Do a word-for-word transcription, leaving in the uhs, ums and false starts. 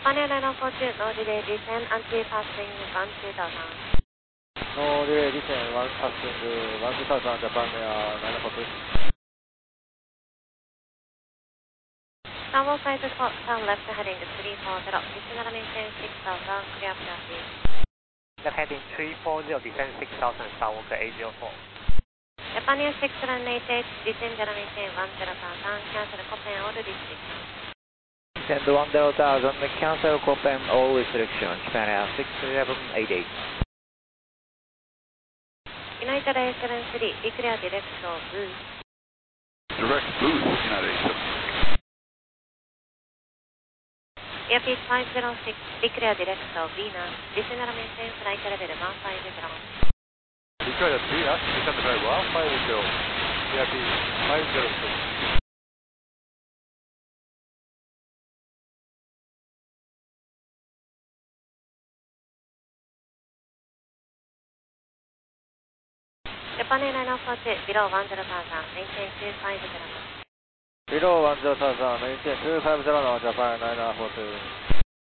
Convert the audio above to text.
Japan Airlines four two, no delay, descend anti-passing one two thousand. No delay, descend one passing one two thousand, Japan Airlines four two. Downward side turn left heading three four zero, descend and maintain six thousand, clear for taxi. Left heading three four zero, descend six thousand, Skywalker eight zero four. Japan Air six seven eight eight, descend and maintain one zero thousand, cancel Copen all restriction. Descend one zero thousand, cancel Copen all restriction, Japan Air six seven eight eight. United A seven three, declare direct boost. Direct boost, United A seven. Airpeak five zero six, declare direct Venus, descend and maintain flight level one five zero. Declare Venus, descend level one five zero. Airpeak five zero six. Japan Airlines four two, below one zero thousand, maintain two five zero. Below one zero thousand, maintain two five zero, Japan Airlines four two.